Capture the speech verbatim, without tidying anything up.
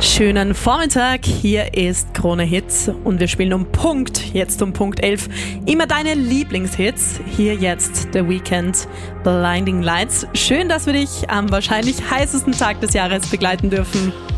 Schönen Vormittag, hier ist Krone Hits und wir spielen um Punkt, jetzt um Punkt elf, immer deine Lieblingshits. Hier jetzt The Weeknd, Blinding Lights. Schön, dass wir dich am wahrscheinlich heißesten Tag des Jahres begleiten dürfen.